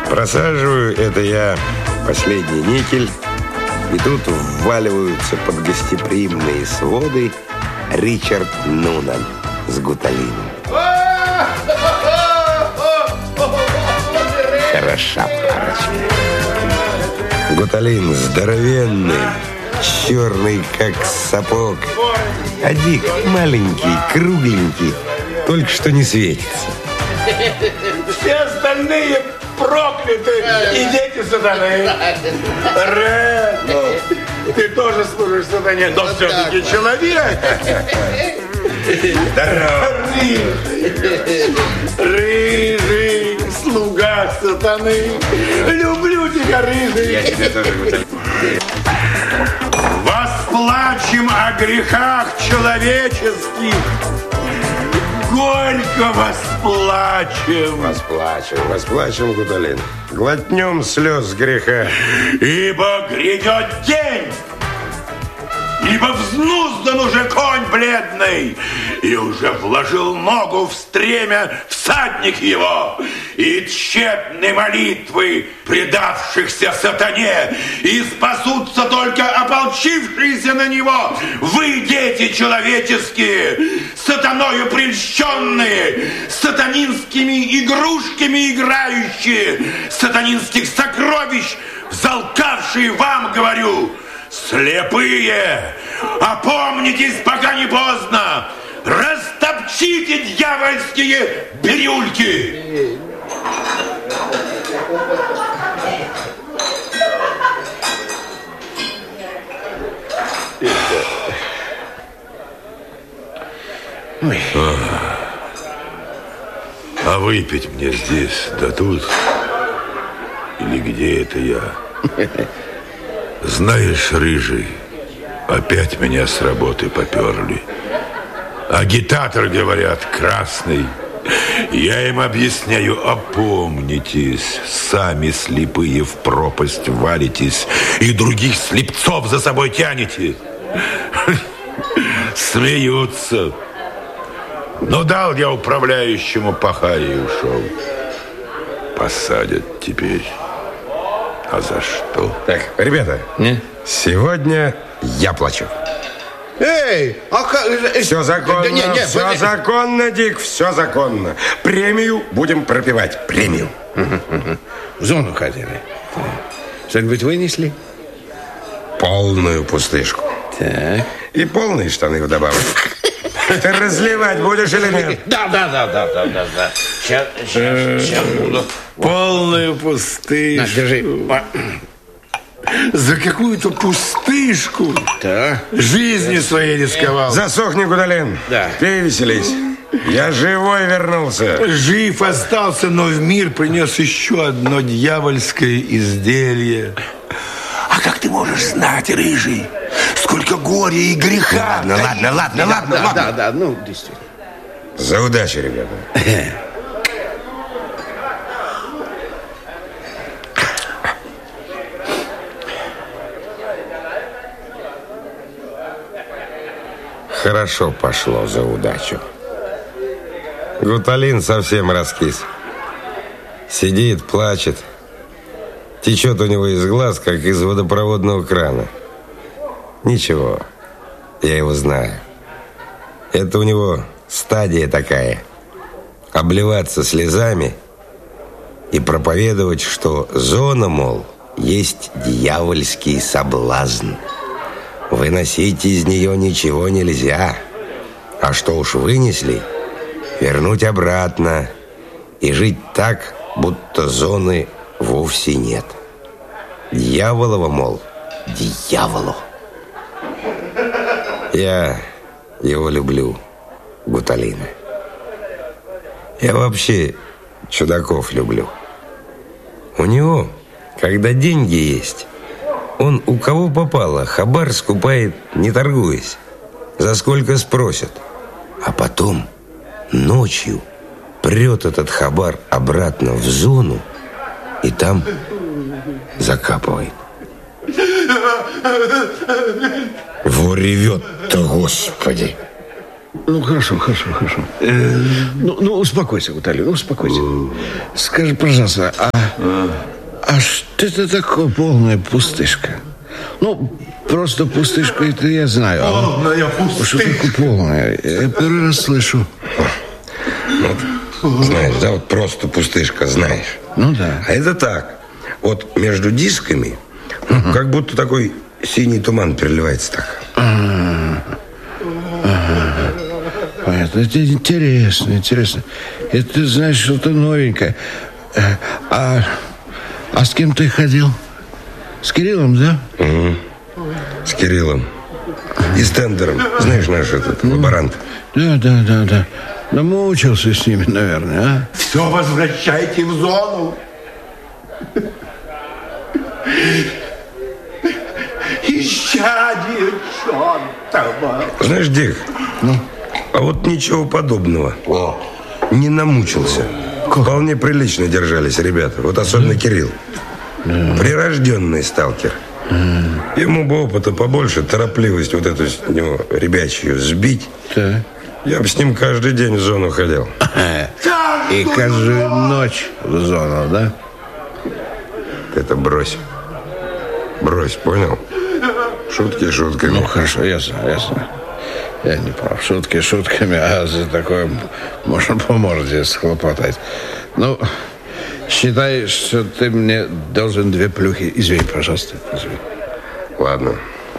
Просаживаю это я последний никель, и тут вваливаются под гостеприимные своды Ричард Нунан с гуталином. Хороша парочка. Гуталин здоровенный, черный, как сапог, а Дик маленький, кругленький, только что не светится. Все остальные прокляты и дети сатаны. Ред, ты тоже служишь сатане, но все-таки человек. Здорово. Рыжий, слуга сатаны. Люблю тебя, Рыжий. Я тебя тоже гуталин. Восплачем о грехах человеческих. Горько восплачем. Восплачем, гуталин. Глотнем слез греха. Ибо грядет день, ибо взнуздан уже конь бледный, и уже вложил ногу в стремя всадник его, и тщетны молитвы предавшихся сатане, и спасутся только ополчившиеся на него. Вы, дети человеческие, сатаною прельщенные, сатанинскими игрушками играющие, сатанинских сокровищ взалкавшие вам, говорю, слепые, опомнитесь, пока не поздно, растопчите дьявольские бирюльки. А выпить мне здесь, да тут, или где это я? Знаешь, Рыжий, опять меня с работы поперли. Агитатор, говорят, красный. Я им объясняю, опомнитесь, сами слепые в пропасть валитесь и других слепцов за собой тянете. Смеются. Но дал я управляющему пахарь и ушел. Посадят теперь. А за что? Так, ребята, сегодня я плачу. Эй, Все законно, все законно, Дик, все законно. Премию будем пропивать, премию. В зону ходили. Что-нибудь вынесли? Полную пустышку. Так. И полные штаны вдобавок. Ты разливать будешь или нет? Да. Сейчас буду. Полную пустышку. На, держи. За какую-то пустышку Да. жизни своей рисковал. Засохни, гуталин. Да. Пей, веселись. Я живой вернулся. Жив остался, но в мир принес еще одно дьявольское изделие. А как ты можешь знать, Рыжий, сколько горя и греха? Ладно. Да, ну, действительно. За удачу, ребята. Хорошо пошло за удачу. Гуталин совсем раскис. Сидит, плачет. Течет у него из глаз, как из водопроводного крана. Ничего, я его знаю. Это у него стадия такая. Обливаться слезами и проповедовать, что зона, мол, есть дьявольский соблазн. Выносить из нее ничего нельзя. А что уж вынесли, вернуть обратно и жить так, будто зоны вовсе нет. Дьяволова, мол, дьяволу. Я его люблю, Гуталина. Я вообще чудаков люблю. У него, когда деньги есть, он у кого попало хабар скупает, не торгуясь, за сколько спросят. А потом ночью прет этот хабар обратно в зону и там закапывает. Во ревет-то, Господи! Ну, хорошо. Ну, успокойся, Виталий, успокойся. Скажи, пожалуйста, а что это такое полная пустышка? Ну, просто пустышка, это я знаю. Полная пустышка. Что такое полная? Я первый раз слышу. Вот, знаешь, да, вот просто пустышка, знаешь. Ну, да. А это так. Вот между дисками как будто такой синий туман переливается так. Понятно. Это интересно. Это, знаешь, что-то новенькое. А с кем ты ходил? С Кириллом, да? Угу. С Кириллом. И с Тендером. Знаешь, наш этот лаборант. Да. Намучился с ними, наверное, а? Все возвращайте в зону. Исчадие чертова. Знаешь, Дик, а вот ничего подобного. Не намучился. Вполне прилично держались ребята. Вот особенно Кирилл. Прирожденный сталкер. Ему бы опыта побольше, торопливость вот эту с него ребячью сбить. Да. Я бы с ним каждый день в зону ходил. И каждую ночь в зону, да? Ты это брось. Брось, понял? Шутки шутками. Ну, хорошо, ясно. Я не прав. Шутки шутками, а за такое можно по морде схлопотать. Ну, считай, что ты мне должен 2 плюхи. Извини, пожалуйста. Извини. Ладно.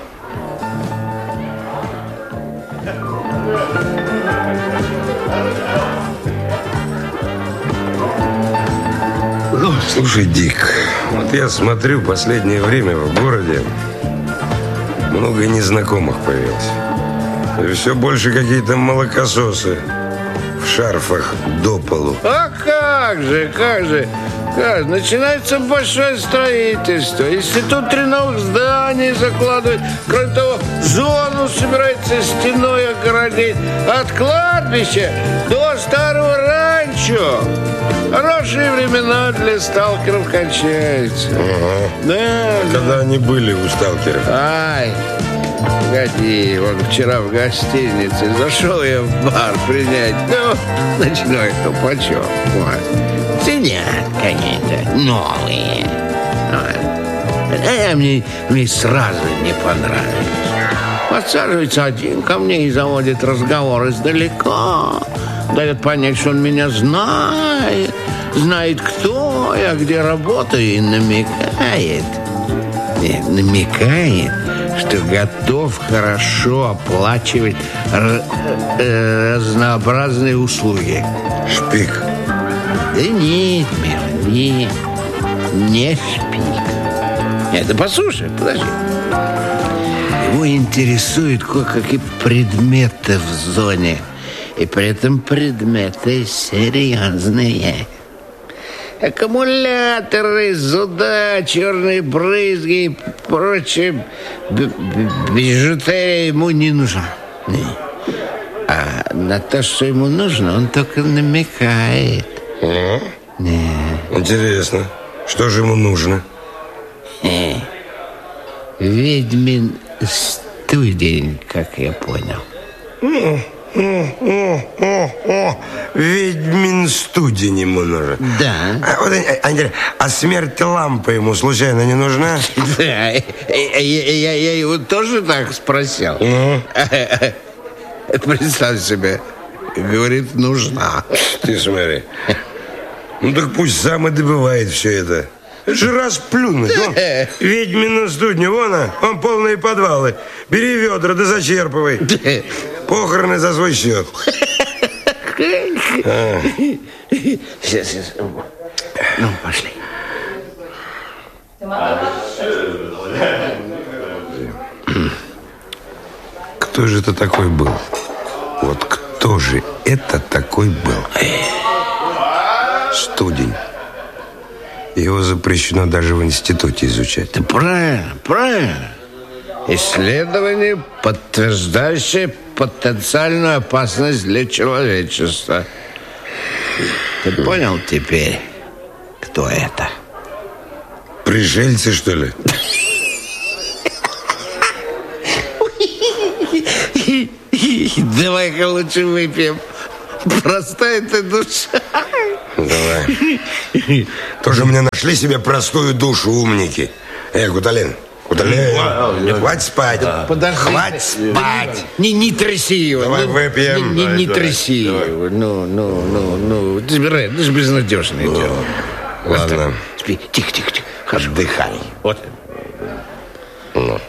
Слушай, Дик, вот я смотрю, последнее время в городе много незнакомых появилось. И все больше какие-то молокососы в шарфах до полу. А как же. Начинается большое строительство. Институт 3 новых зданий закладывает. Кроме того, зону собирается стеной огородить. От кладбища до старого ранчо. Хорошие времена для сталкеров кончаются. Ага. Да. Когда они были у сталкеров? Ай, погоди, вот вчера в гостинице зашел я в бар принять, ночной, почем. Сидят какие-то новые. А мне сразу не понравилось. Подсаживается один ко мне и заводит разговор издалека. Дает понять, что он меня знает. Знает, кто я, где работаю, и намекает. Намекает, что готов хорошо оплачивать разнообразные услуги. Шпик. Да нет, милый, не шпик. Нет, да послушай, подожди. Его интересуют кое-какие предметы в зоне. И при этом предметы серьезные. Аккумуляторы, зуда, черные брызги и прочее бижутерия ему не нужна. А на то, что ему нужно, он только намекает. Интересно, что же ему нужно? Ведьмин студень, как я понял. Ведьмин студень ему нужен. Да. Андрей, а смерть лампы ему случайно не нужна? Да, я его тоже так спросил. Представь себе, говорит, нужна. Ты смотри. Ну так пусть сам и добывает все это. Это же расплюнуть. Вон, ведьмину студню, вон она, вон полные подвалы. Бери ведра да зачерпывай. Похороны за свой счет. Сейчас. Ну, пошли. Кто же это такой был? Вот кто же это такой был? Студень. Его запрещено даже в институте изучать. Да правильно. Исследование, подтверждающее потенциальную опасность для человечества. Ты понял теперь, кто это? Пришельцы, что ли? Давай-ка лучше выпьем. Простая ты душа. Давай. Тоже мне нашли себе простую душу, умники. Гуталин, хватит спать. Подожди. Хватит спать. Не тряси его. Давай выпьем. Не тряси его. Ну. Ты же безнадежное дело. Ладно. Спи. Тихо. Отдыхай. Вот. Ну.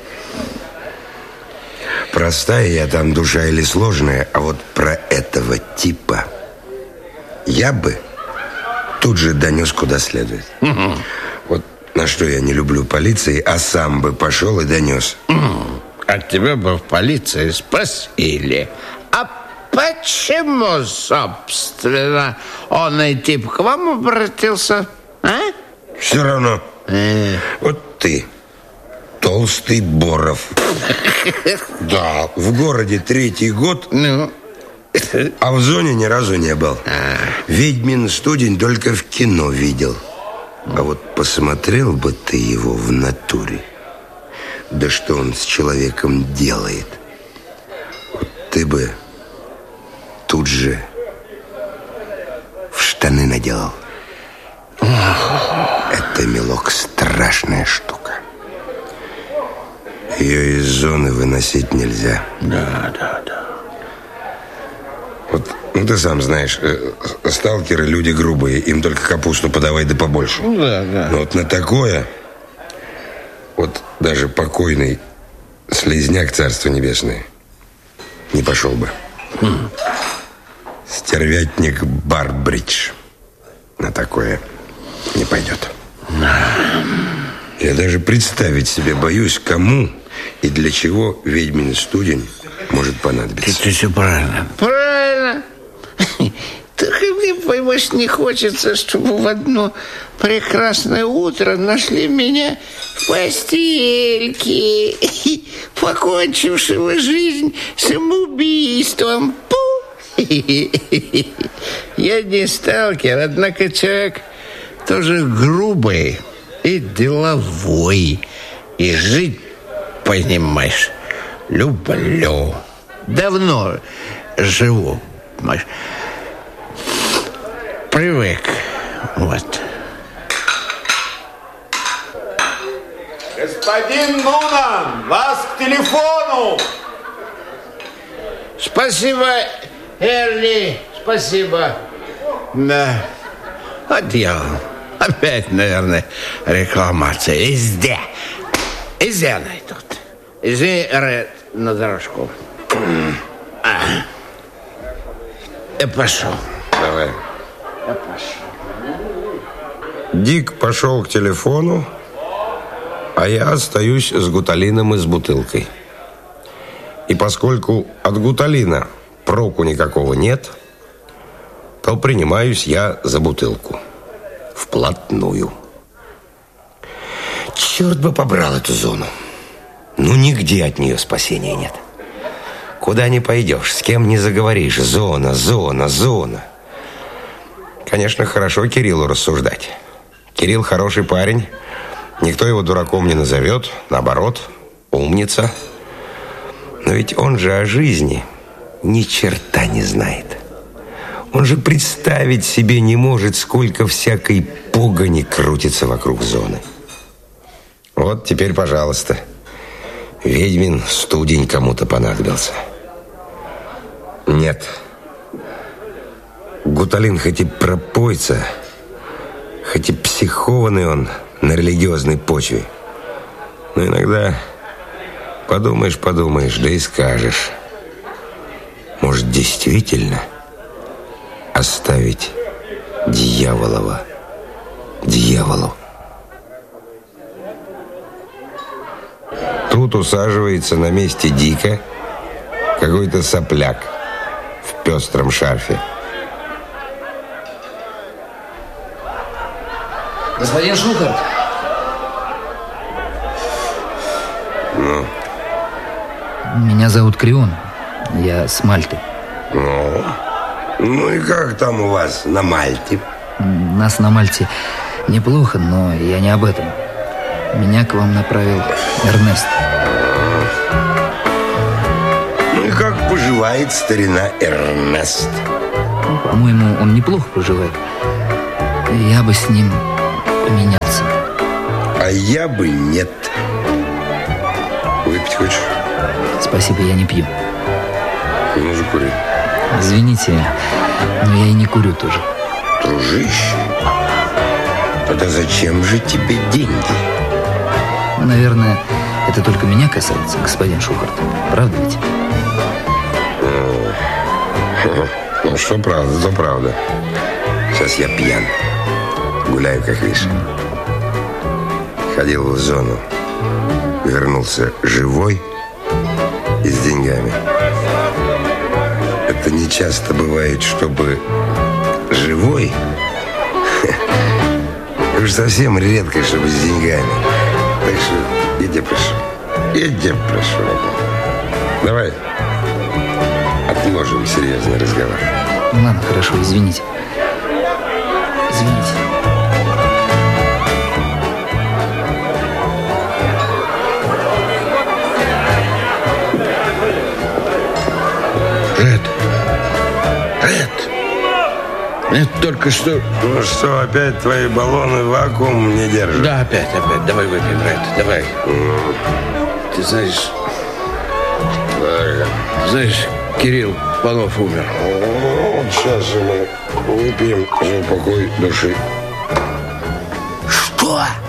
Простая я там душа или сложная, а вот про этого типа я бы тут же донес куда следует. Вот на что я не люблю полиции, а сам бы пошел и донес. От тебя бы в полиции спросили, а почему, собственно, он и тип к вам обратился, а? Все равно. Вот ты, толстый Боров. Да, в городе 3-й год, а в зоне ни разу не был. Ведьмин студень только в кино видел. А вот посмотрел бы ты его в натуре, да что он с человеком делает, вот ты бы тут же в штаны наделал. Это, милок, страшная штука. Ее из зоны выносить нельзя. Да. Вот, ну, ты сам знаешь, сталкеры люди грубые, им только капусту подавай да побольше. Да. Но вот на такое, вот даже покойный слизняк, царство небесное, не пошел бы. Стервятник Барбридж на такое не пойдет. Я даже представить себе боюсь, кому и для чего ведьмин студень может понадобиться. Ты все правильно. Правильно. Только мне, поймешь, не хочется, чтобы в одно прекрасное утро нашли меня в постельке, покончившего жизнь самоубийством. Я не сталкер, однако человек тоже грубый и деловой. И жить, понимаешь, люблю. Давно живу, понимаешь. Привык. Вот. Господин Нунан, вас к телефону! Спасибо, Эрли, спасибо. Да. Вот я опять, наверное, рекламация. Везде найдут. Извини, Ред, на дорожку. Я пошел. Давай. Я пошел. Дик пошел к телефону, а я остаюсь с Гуталином и с бутылкой. И поскольку от Гуталина проку никакого нет, то принимаюсь я за бутылку. Вплотную. Черт бы побрал эту зону. Ну, нигде от нее спасения нет. Куда не пойдешь, с кем не заговоришь. Зона. Конечно, хорошо Кириллу рассуждать. Кирилл хороший парень. Никто его дураком не назовет. Наоборот, умница. Но ведь он же о жизни ни черта не знает. Он же представить себе не может, сколько всякой погони крутится вокруг зоны. Вот теперь, пожалуйста, ведьмин студень кому-то понадобился. Нет. Гуталин хоть и пропойца, хоть и психованный он на религиозной почве, но иногда подумаешь, да и скажешь. Может, действительно оставить дьяволова дьяволу. Тут усаживается на месте Дика какой-то сопляк в пестром шарфе. Господин Шухарт. Ну? Меня зовут Крион. Я с Мальты. Ну и как там у вас на Мальте? Нас на Мальте неплохо, но я не об этом. Меня к вам направил Эрнест. Ну и как поживает старина Эрнест? По-моему, он неплохо поживает. Я бы с ним поменялся. А я бы нет. Выпить хочешь? Спасибо, я не пью. Ну же, кури. Извините, но я и не курю тоже. Дружище, тогда зачем же тебе деньги? Наверное, это только меня касается, господин Шухарт. Правда ведь? Ну, что правда, то правда. Сейчас я пьян. Гуляю, как видишь. Ходил в зону. Вернулся живой и с деньгами. Это не часто бывает, чтобы живой. Это уж совсем редко, чтобы с деньгами. Так что я тебя прошу. Я тебя прошу. Давай отложим серьезный разговор. Ну, ладно, хорошо, извините. Извините. Ред. Это только что... Ну что, опять твои баллоны вакуум не держат? Да, опять. Давай выпьем, Ред, давай. Ты знаешь... Знаешь, Кирилл Панов умер. Вот сейчас же мы выпьем за упокой души. Что?